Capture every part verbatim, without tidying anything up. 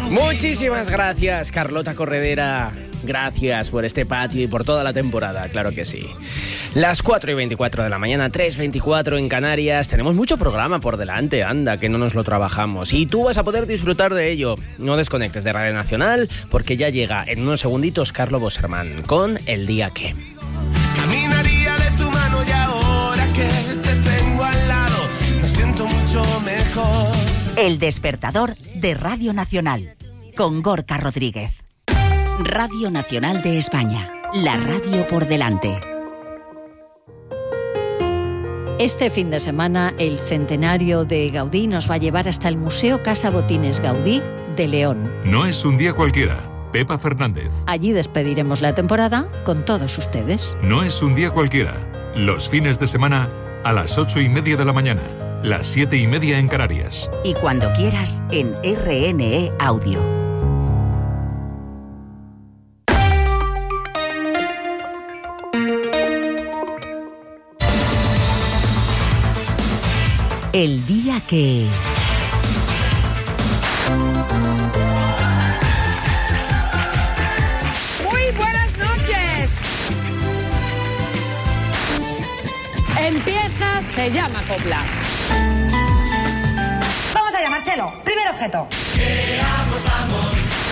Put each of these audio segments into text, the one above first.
Muchísimas gracias, Carlota Corredera. Gracias por este patio y por toda la temporada, claro que sí. Las cuatro y veinticuatro de la mañana, tres veinticuatro en Canarias. Tenemos mucho programa por delante, anda, que no nos lo trabajamos. Y tú vas a poder disfrutar de ello. No desconectes de Radio Nacional, porque ya llega en unos segunditos Carlo Boserman con El Día Que. Caminaría de tu mano y ahora que te tengo al lado, me siento mucho mejor. El despertador de Radio Nacional, con Gorka Rodríguez. Radio Nacional de España, la radio por delante. Este fin de semana, el centenario de Gaudí nos va a llevar hasta el Museo Casa Botines Gaudí de León. No es un día cualquiera. Pepa Fernández. Allí despediremos la temporada con todos ustedes. No es un día cualquiera. Los fines de semana a las ocho y media de la mañana, las siete y media en Canarias. Y cuando quieras en R N E Audio. El día que... Muy buenas noches. Empieza, se llama copla. Vamos allá, Marcelo. Primer objeto. Vamos, vamos.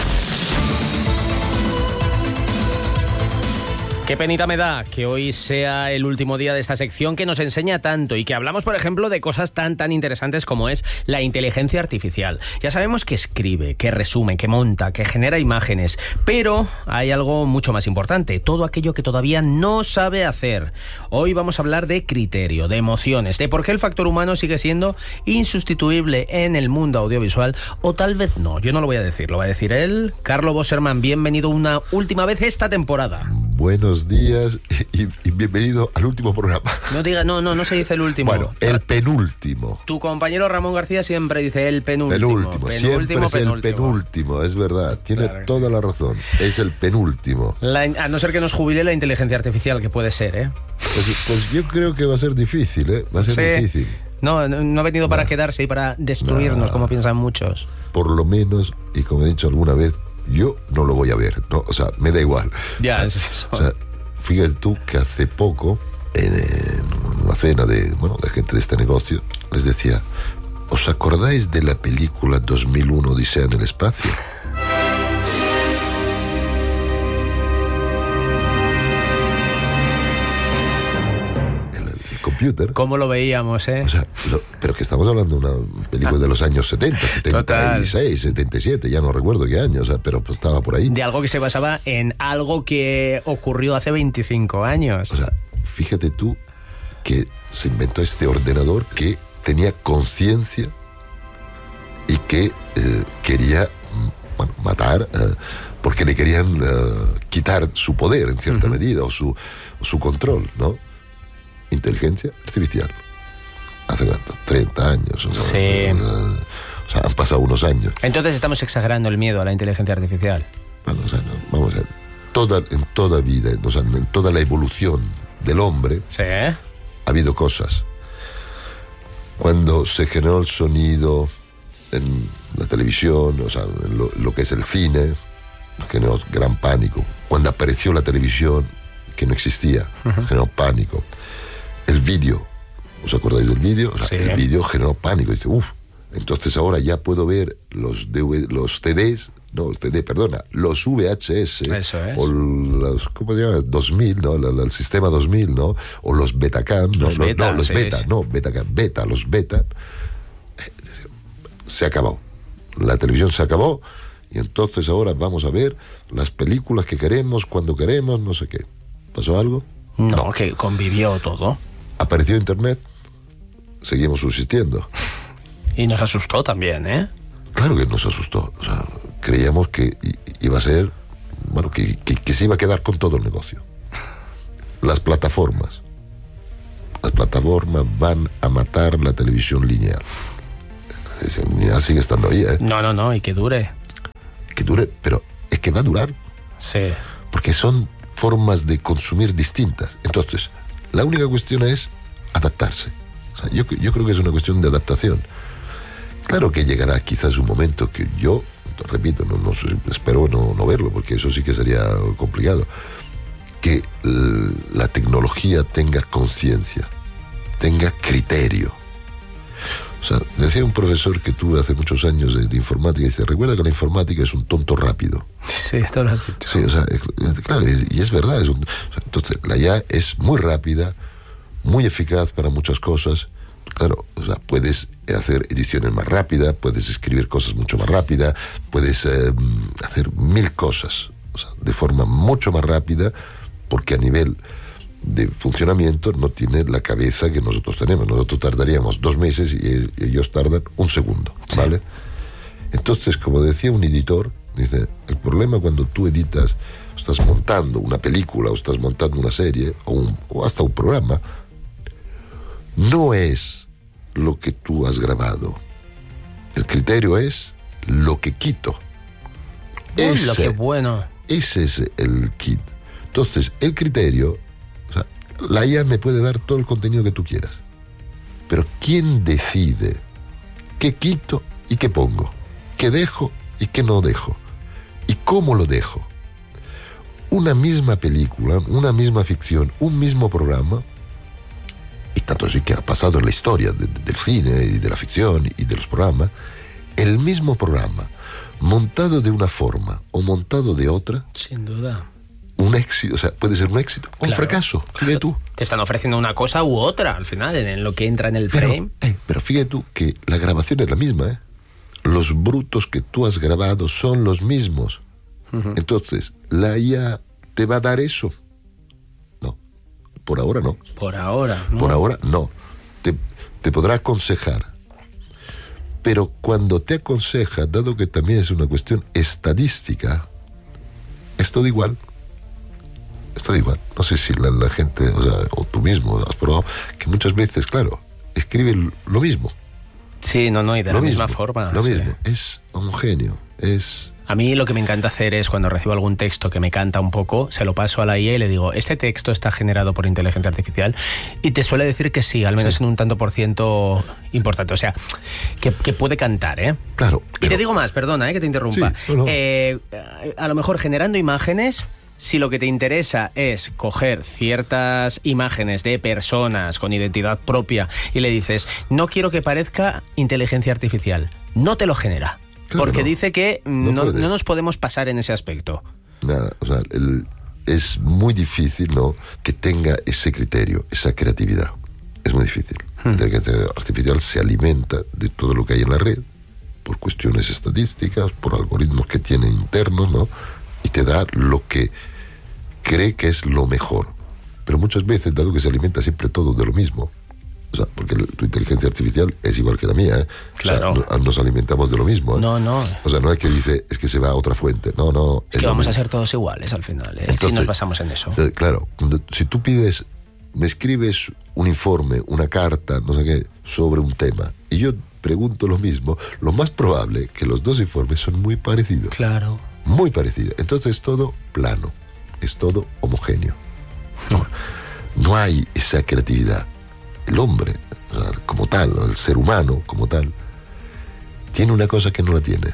Qué penita me da que hoy sea el último día de esta sección que nos enseña tanto y que hablamos, por ejemplo, de cosas tan tan interesantes como es la inteligencia artificial. Ya sabemos que escribe, que resume, que monta, que genera imágenes, pero hay algo mucho más importante, todo aquello que todavía no sabe hacer. Hoy vamos a hablar de criterio, de emociones, de por qué el factor humano sigue siendo insustituible en el mundo audiovisual, o tal vez no, yo no lo voy a decir, lo va a decir él. Carlo Boserman, bienvenido una última vez esta temporada. Buenos días y, y bienvenido al último programa. No diga, no, no, no se dice el último. Bueno, el penúltimo. Tu compañero Ramón García siempre dice el penúltimo. Penúltimo, penúltimo siempre es penúltimo. El penúltimo, es verdad. Tiene claro toda sí. la razón. Es el penúltimo. La, a no ser que nos jubile la inteligencia artificial, que puede ser, ¿eh? Pues, pues yo creo que va a ser difícil, ¿eh? Va a ser sí. difícil. No, no, no ha venido nah. para quedarse y para destruirnos, nah. como piensan muchos. Por lo menos, y como he dicho alguna vez, yo no lo voy a ver, ¿no? O sea, me da igual. Ya, o sea, es eso. O sea, fíjate tú que hace poco, en, en una cena de, bueno, de gente de este negocio, les decía, ¿os acordáis de la película dos mil uno Odisea en el espacio? Computer. ¿Cómo lo veíamos, eh? O sea, lo, pero que estamos hablando de una película de los años setenta, setenta y seis, setenta y siete, ya no recuerdo qué año, o sea, pero pues estaba por ahí. De algo que se basaba en algo que ocurrió hace veinticinco años. O sea, fíjate tú que se inventó este ordenador que tenía conciencia y que eh, quería, bueno, matar, eh, porque le querían eh, quitar su poder en cierta uh-huh. medida, o su, o su control, ¿no? Inteligencia artificial. Hace cuánto, treinta años. O sea, sí. eh, o sea, han pasado unos años. Entonces estamos exagerando el miedo a la inteligencia artificial. Bueno, o sea, no, vamos a ver. Toda, en toda vida, o sea, en toda la evolución del hombre, sí. ha habido cosas. Cuando se generó el sonido en la televisión, o sea, en lo, lo que es el cine, generó gran pánico. Cuando apareció la televisión, que no existía, uh-huh. generó pánico. El vídeo, ¿os acordáis del vídeo? O sea, sí. El vídeo generó pánico. Dice, uff, entonces ahora ya puedo ver los, D V D, los C Ds, no, el C D, perdona, los V H S. Eso es. O los, ¿cómo se llama? dos mil, ¿no? El, el sistema dos mil, ¿no? O los Betacam, ¿no? Los beta, no, los sí, beta, sí. no, Betacam, beta, los beta. Se acabó. La televisión se acabó y entonces ahora vamos a ver las películas que queremos, cuando queremos, no sé qué. ¿Pasó algo? No, no, que convivió todo. Apareció Internet, seguimos subsistiendo. Y nos asustó también, ¿eh? Claro que nos asustó. O sea, creíamos que iba a ser, bueno, que, que, que se iba a quedar con todo el negocio. Las plataformas. Las plataformas van a matar la televisión lineal. La lineal sigue estando ahí, ¿eh? No, no, no, y que dure. Que dure, pero es que va a durar. Sí. Porque son formas de consumir distintas. Entonces, la única cuestión es adaptarse. O sea, yo, yo creo que es una cuestión de adaptación. Claro que llegará quizás un momento que yo, repito, no, no sé, espero no, no verlo, porque eso sí que sería complicado, que l- la tecnología tenga conciencia, tenga criterio. O sea, decía un profesor que tuve hace muchos años de, de informática, dice, recuerda que la informática es un tonto rápido. Sí, esto lo has dicho. Sí, o sea, es, es, claro, y es verdad. Es un, o sea, entonces, la I A es muy rápida, muy eficaz para muchas cosas. Claro, o sea, puedes hacer ediciones más rápidas, puedes escribir cosas mucho más rápidas, puedes eh, hacer mil cosas, o sea, de forma mucho más rápida, porque a nivel de funcionamiento no tiene la cabeza que nosotros tenemos. Nosotros tardaríamos dos meses y ellos tardan un segundo, ¿vale? Sí. Entonces, como decía un editor, dice, el problema cuando tú editas, estás montando una película o estás montando una serie o, un, o hasta un programa, no es lo que tú has grabado. El criterio es lo que quito. Uy, ese, lo que bueno. Ese es el kit. Entonces, el criterio, o sea, la I A me puede dar todo el contenido que tú quieras, pero ¿quién decide qué quito y qué pongo? ¿Qué dejo y qué no dejo? ¿Y cómo lo dejo? Una misma película, una misma ficción, un mismo programa, y tanto así que ha pasado en la historia de, de, del cine y de la ficción y de los programas, el mismo programa, montado de una forma o montado de otra, sin duda, un éxito, o sea, puede ser un éxito o un claro, fracaso, fíjate claro. tú. Te están ofreciendo una cosa u otra al final, en lo que entra en el pero, frame. Eh, pero fíjate tú que la grabación es la misma, ¿eh? Los brutos que tú has grabado son los mismos. Uh-huh. Entonces, ¿la I A te va a dar eso? No, por ahora no. Por ahora no. Por ahora no. Te, te podrá aconsejar. Pero cuando te aconseja, dado que también es una cuestión estadística, es todo igual. Es todo igual. No sé si la, la gente, o sea, o tú mismo has probado, que muchas veces, claro, escribe lo mismo. Sí, no, no, y de lo la mismo, misma forma. Lo sí. mismo, es homogéneo, es... A mí lo que me encanta hacer es cuando recibo algún texto que me canta un poco, se lo paso a la I A y le digo, ¿este texto está generado por inteligencia artificial? Y te suele decir que sí, al menos sí. en un tanto por ciento importante. O sea, que, que puede cantar, ¿eh? Claro. Pero... Y te digo más, perdona, ¿eh? que te interrumpa. Sí, no, no. Eh, a lo mejor generando imágenes... Si lo que te interesa es coger ciertas imágenes de personas con identidad propia y le dices, no quiero que parezca inteligencia artificial, no te lo genera. Claro, porque no. dice que no, no, no nos podemos pasar en ese aspecto. Nada, o sea, el, es muy difícil, ¿no?, que tenga ese criterio, esa creatividad. Es muy difícil. Hmm. La inteligencia artificial se alimenta de todo lo que hay en la red, por cuestiones estadísticas, por algoritmos que tiene internos, ¿no?, y te da lo que cree que es lo mejor. Pero muchas veces, dado que se alimenta siempre todo de lo mismo, o sea, porque tu inteligencia artificial es igual que la mía, ¿eh? Claro. O sea, nos alimentamos de lo mismo, ¿eh? No, no. O sea, no es que dice, es que se va a otra fuente. No, no. Es, es que vamos mismo. a ser todos iguales al final, ¿eh? Entonces, si nos basamos en eso. Eh, claro, cuando, si tú pides, me escribes un informe, una carta, no sé qué, sobre un tema, y yo pregunto lo mismo, lo más probable es que los dos informes son muy parecidos. Claro. Muy parecido. Entonces es todo plano, es todo homogéneo. No, no hay esa creatividad. El hombre, como tal, el ser humano como tal, tiene una cosa que no la tiene,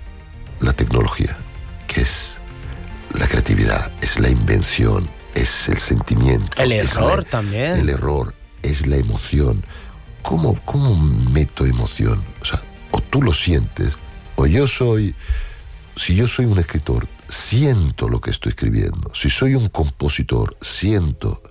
la tecnología, que es la creatividad, es la invención, es el sentimiento. El error la, también. El error, es la emoción. ¿Cómo, cómo meto emoción? O sea, o tú lo sientes, o yo soy... Si yo soy un escritor, siento lo que estoy escribiendo. Si soy un compositor, siento.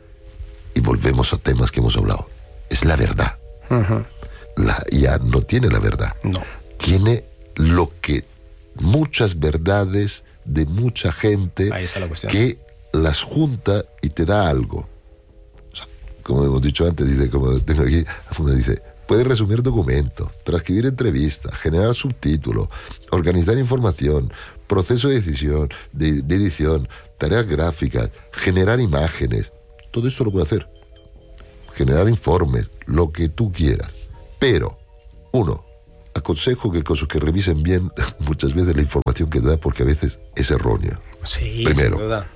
Y volvemos a temas que hemos hablado. Es la verdad. Uh-huh. La I A no tiene la verdad. No. Tiene lo que muchas verdades de mucha gente Ahí está la cuestión. Que las junta y te da algo. O sea, como hemos dicho antes, dice, como tengo aquí, uno dice... Puede resumir documentos, transcribir entrevistas, generar subtítulos, organizar información, proceso de decisión, de, de edición, tareas gráficas, generar imágenes. Todo esto lo puede hacer. Generar informes, lo que tú quieras. Pero, uno, aconsejo que cosas que revisen bien muchas veces la información que da, porque a veces es errónea. Sí, primero. Sin duda.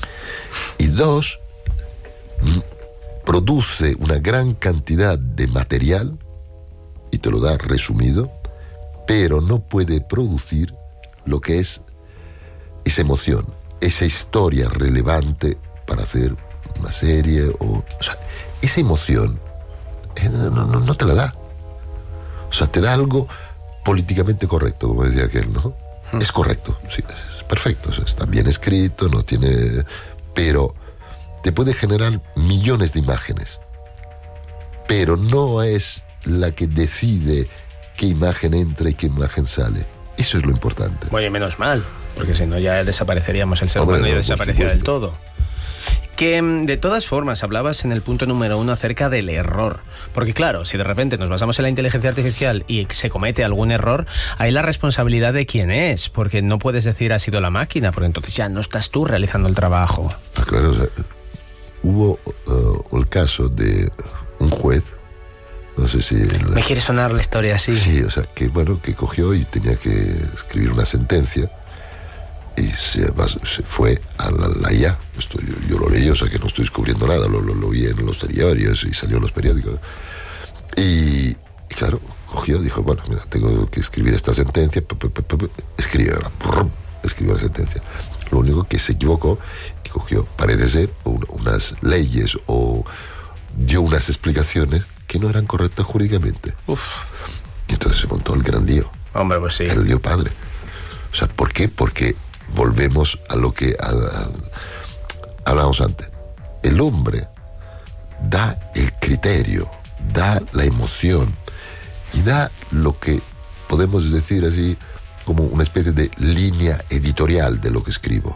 Y dos, produce una gran cantidad de material y te lo da resumido, pero no puede producir lo que es esa emoción, esa historia relevante para hacer una serie, o, o sea, esa emoción eh, no, no, no te la da. O sea, te da algo políticamente correcto, como decía aquel, ¿no? Hmm. Es correcto, sí, es perfecto, o sea, está bien escrito, no tiene... Pero te puede generar millones de imágenes, pero no es la que decide qué imagen entra y qué imagen sale. Eso es lo importante. Bueno, y menos mal, porque si no ya desapareceríamos, el ser humano ya desaparecía del todo. Que de todas formas hablabas en el punto número uno acerca del error, porque claro, si de repente nos basamos en la inteligencia artificial y se comete algún error, hay la responsabilidad de quién es, porque no puedes decir ha sido la máquina, porque entonces ya no estás tú realizando el trabajo. Ah, claro, o sea, hubo uh, el caso de un juez, no sé si... La... ¿Me quiere sonar la historia así? Sí, o sea, que bueno, que cogió y tenía que escribir una sentencia y se, se fue a la, la I A. Esto, yo, yo lo leí, o sea, que no estoy descubriendo nada, lo, lo, lo vi en los diarios y salió en los periódicos. Y, y claro, cogió, dijo, bueno, mira, tengo que escribir esta sentencia, p -p -p -p -p, escribió, escribió la sentencia. Lo único que se equivocó y cogió, parece ser, un, unas leyes o dio unas explicaciones que no eran correctas jurídicamente. Uf. Y entonces se montó el gran lío. Hombre, pues sí. El lío padre. O sea, ¿por qué? Porque volvemos a lo que a, a, hablamos antes. El hombre da el criterio, da la emoción y da lo que podemos decir así como una especie de línea editorial de lo que escribo.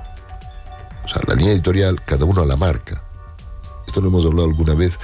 O sea, la línea editorial cada uno la marca. Esto lo hemos hablado alguna vez,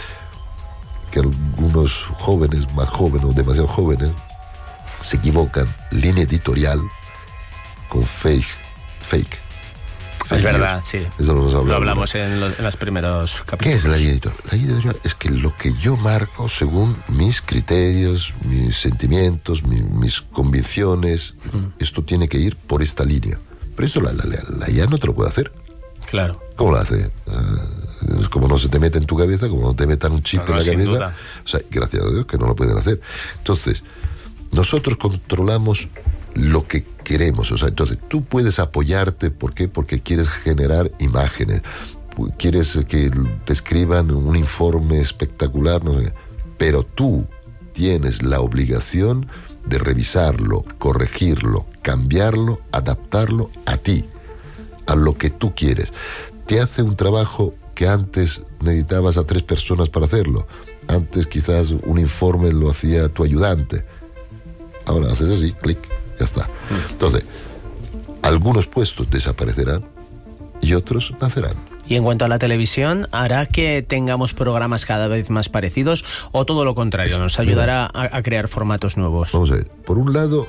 que algunos jóvenes, más jóvenes o demasiado jóvenes, se equivocan línea editorial con fake. Fake. Es verdad, sí. Eso lo, hemos hablado, lo hablamos ¿no? en, lo, en los primeros capítulos. ¿Qué es la línea editorial? La línea editorial es que lo que yo marco según mis criterios, mis sentimientos, mi, mis convicciones, mm. esto tiene que ir por esta línea. Pero eso la, la, la, la I A no te lo puede hacer. Claro. ¿Cómo lo hace? Uh, es como no se te mete en tu cabeza, como no te metan un chip no, no, en la cabeza. Duda. O sea, gracias a Dios que no lo pueden hacer. Entonces, nosotros controlamos lo que queremos, o sea, entonces tú puedes apoyarte, ¿por qué? Porque quieres generar imágenes, quieres que te escriban un informe espectacular, no sé, pero tú tienes la obligación de revisarlo, corregirlo, cambiarlo, adaptarlo a ti, a lo que tú quieres. Te hace un trabajo que antes necesitabas a tres personas para hacerlo, antes quizás un informe lo hacía tu ayudante, ahora haces así, clic, ya está. Entonces, algunos puestos desaparecerán y otros nacerán. Y en cuanto a la televisión, ¿hará que tengamos programas cada vez más parecidos o todo lo contrario, nos ayudará a, a crear formatos nuevos? Vamos a ver, por un lado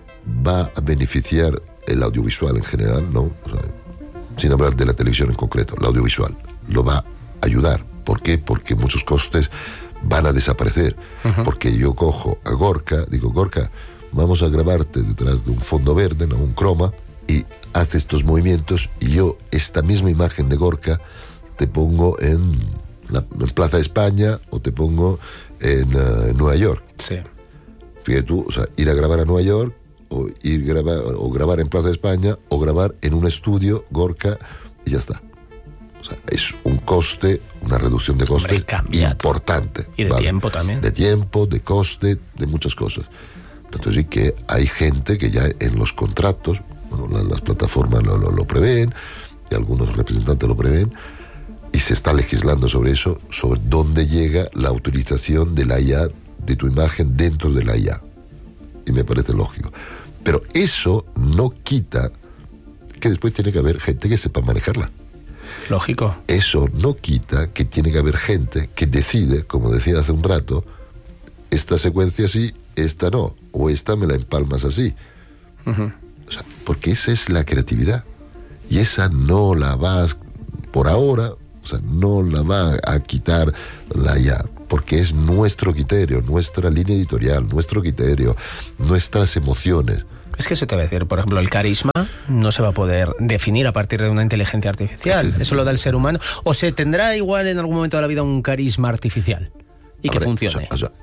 va a beneficiar el audiovisual en general, ¿no? O sea, sin hablar de la televisión en concreto, el audiovisual lo va a ayudar. ¿Por qué? Porque muchos costes van a desaparecer. Uh-huh. Porque yo cojo a Gorka, digo, Gorka, vamos a grabarte detrás de un fondo verde, ¿no? Un croma, y hace estos movimientos y yo esta misma imagen de Gorka te pongo en, la, en Plaza España o te pongo en uh, Nueva York. Sí. Fíjate tú, o sea, ir a grabar a Nueva York o ir grabar, o grabar en Plaza España o grabar en un estudio Gorka y ya está. O sea, es un coste, una reducción de coste importante. Y de ¿vale? tiempo también. De tiempo, de coste, de muchas cosas. Entonces sí que hay gente que ya en los contratos, bueno, las, las plataformas lo, lo, lo prevén, y algunos representantes lo prevén, y se está legislando sobre eso, sobre dónde llega la utilización de la I A, de tu imagen dentro de la I A. Y me parece lógico. Pero eso no quita que después tiene que haber gente que sepa manejarla. Lógico. Eso no quita que tiene que haber gente que decide, como decía hace un rato, esta secuencia sí, esta no, o esta me la empalmas así. Uh-huh. O sea, porque esa es la creatividad. Y esa no la vas, por ahora, o sea, no la va a quitar la I A, porque es nuestro criterio, nuestra línea editorial, nuestro criterio, nuestras emociones. Es que eso te va a decir, por ejemplo, el carisma no se va a poder definir a partir de una inteligencia artificial. Sí, sí, sí. Eso lo da el ser humano. O se tendrá igual en algún momento de la vida un carisma artificial y que Ahora, funcione. O sea, o sea,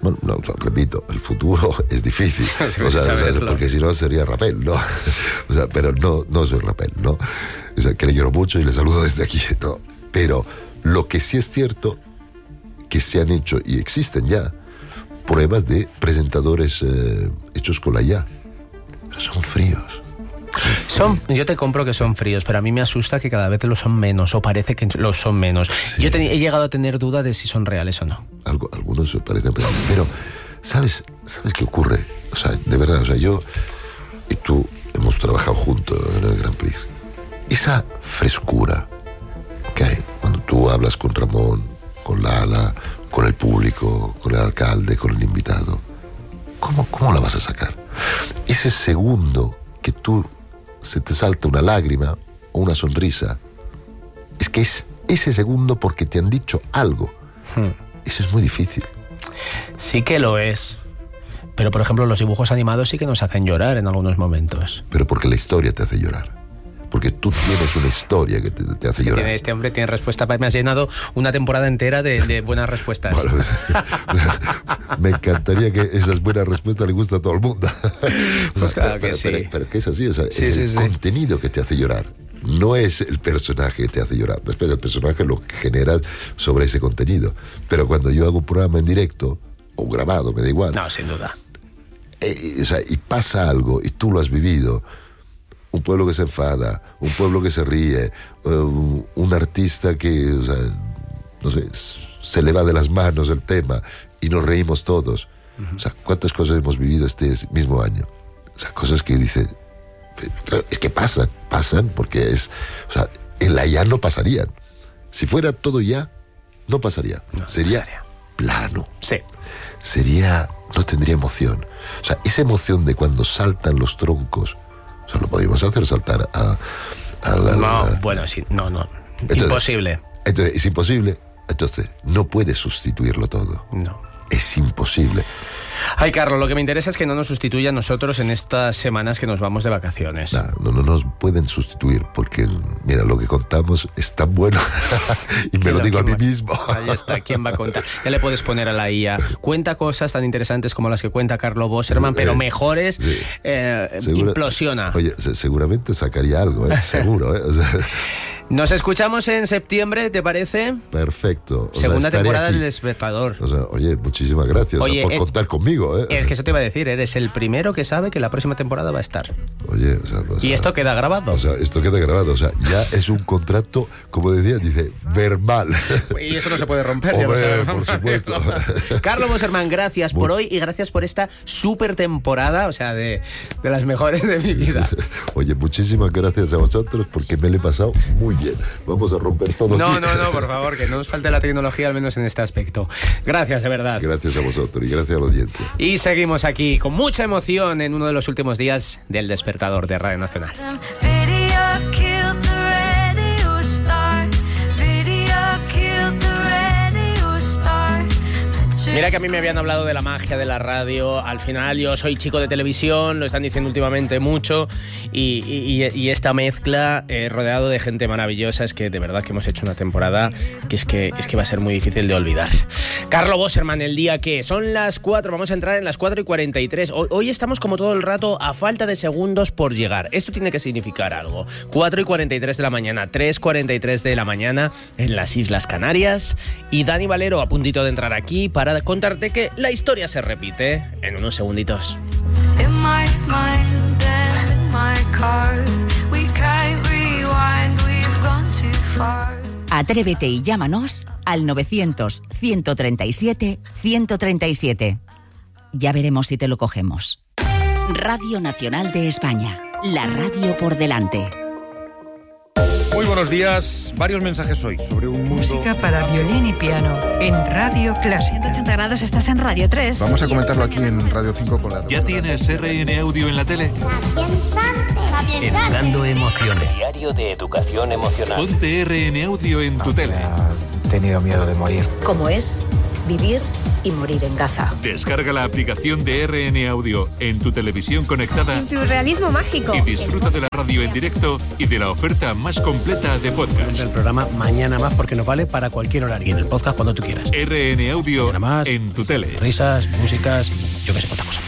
Bueno, no, repito, el futuro es difícil, Sí, o sea, o sea, saberlo. porque si no sería Rapel, ¿no? O sea, pero no, no soy Rapel, ¿no? O sea, que le quiero mucho y le saludo desde aquí, ¿no? Pero lo que sí es cierto, que se han hecho y existen ya pruebas de presentadores eh, hechos con la I A. Pero son fríos. Son, yo te compro que son fríos, pero a mí me asusta que cada vez lo son menos, o parece que lo son menos. Sí. Yo te- he llegado a tener duda de si son reales o no. Algo, algunos se parecen reales. Pero, ¿sabes, ¿sabes qué ocurre? O sea, de verdad, o sea, yo y tú hemos trabajado juntos en el Grand Prix. Esa frescura que hay cuando tú hablas con Ramón, con Lala, con el público, con el alcalde, con el invitado, ¿cómo, cómo la vas a sacar? Ese segundo que tú se te salta una lágrima o una sonrisa, es que es ese segundo porque te han dicho algo. Hmm. Eso es muy difícil. Sí que lo es. Pero, por ejemplo, los dibujos animados sí que nos hacen llorar en algunos momentos. Pero porque la historia te hace llorar. Porque tú tienes una historia que te, te hace Sí, llorar. tiene- este hombre tiene respuesta. Me has llenado una temporada entera de, de buenas respuestas. Bueno, me encantaría que esas buenas respuestas le gusten a todo el mundo. Pues claro que pero, sí. pero, pero que es así, o sea, Sí, es sí, el sí. contenido que te hace llorar. No es el personaje que te hace llorar. Después el personaje lo que generas sobre ese contenido. Pero cuando yo hago un programa en directo o grabado, me da igual. No, sin duda. Eh, o sea, y pasa algo y tú lo has vivido, un pueblo que se enfada, un pueblo que se ríe, uh, un artista que, o sea, no sé, se le va de las manos el tema y nos reímos todos. Uh-huh. O sea, ¿cuántas cosas hemos vivido este mismo año? O sea, cosas que dice, es que pasan, pasan porque es, o sea, en la ya no pasarían. Si fuera todo ya, no pasaría. No, sería pasaría. plano. Sí. Sería, no tendría emoción. O sea, esa emoción de cuando saltan los troncos, o sea, lo podemos hacer saltar a, a la... No, la- bueno, sí, no, no. Entonces- Imposible. Entonces, es imposible. Entonces, no puedes sustituirlo todo. No. Es imposible. Ay, Carlos, lo que me interesa es que no nos sustituya a nosotros en estas semanas que nos vamos de vacaciones. No, no, no nos pueden sustituir porque, mira, lo que contamos es tan bueno y me lo digo a mí mismo. Ahí está, ¿quién va a contar? Ya le puedes poner a la I A. Cuenta cosas tan interesantes como las que cuenta Carlo Bosserman, pero Eh, mejores, sí. eh, Segura- implosiona. Oye, se- seguramente sacaría algo, ¿eh? Seguro, ¿eh? O sea, Nos escuchamos en septiembre, ¿te parece? perfecto. O sea, Segunda estaré temporada aquí. del Despertador. O sea, oye, muchísimas gracias o sea, Oye, por eh, contar conmigo, ¿eh? Es que eso te iba a decir, eres el primero que sabe que la próxima temporada va a estar. Oye, o sea, o Y sea, esto queda grabado. O sea, esto queda grabado. O sea, ya es un contrato, como decía, dice, verbal. Y eso no se puede romper. ya lo Hombre, sabemos. por supuesto. Carlos Bosserman, gracias por hoy y gracias por esta súper temporada, o sea, de, de las mejores de mi vida. Oye, muchísimas gracias a vosotros porque me lo he pasado muy bien. Vamos a romper todo. No, aquí. no, no, por favor, que no nos falte la tecnología, al menos en este aspecto. Gracias, de verdad. Gracias a vosotros y gracias a la audiencia. Y seguimos aquí con mucha emoción en uno de los últimos días del Despertador de Radio Nacional. Video killed the radio star. Video killed the radio star. Mira que a mí me habían hablado de la magia de la radio. Al final yo soy chico de televisión, lo están diciendo últimamente mucho. Y, y- y esta mezcla, eh, rodeado de gente maravillosa, es que de verdad que hemos hecho una temporada que es que, es que va a ser muy difícil de olvidar. Carlo Bosserman, el día que son las cuatro, vamos a entrar en las cuatro y cuarenta y tres. Hoy, hoy estamos como todo el rato a falta de segundos por llegar. Esto tiene que significar algo. cuatro y cuarenta y tres de la mañana, tres y cuarenta y tres de la mañana en las Islas Canarias. Y Dani Valero a puntito de entrar aquí para contarte que la historia se repite en unos segunditos. In my mind and in my car. We can't rewind, we've gone too far. Atrévete y llámanos al novecientos, ciento treinta y siete, ciento treinta y siete. Ya veremos si te lo cogemos. Radio Nacional de España. La radio por delante. Muy buenos días. Varios mensajes hoy sobre un mundo... Música para violín y piano en Radio Clásica. ciento ochenta grados, estás en Radio tres. Vamos a comentarlo aquí en Radio cinco con la... ¿Ya tienes R N Audio en la tele? Educando emociones. Diario de educación emocional. Ponte R N Audio en tu tele. He tenido miedo de morir. ¿Cómo es vivir y morir en Gaza. Descarga la aplicación de R N Audio en tu televisión conectada Surrealismo mágico. y disfruta de la radio en directo y de la oferta más completa de podcast. El programa Mañana Más porque nos vale para cualquier horario. Y en el podcast cuando tú quieras. R N Audio en tu tele. Risas, músicas, yo qué sé, cuánta cosa.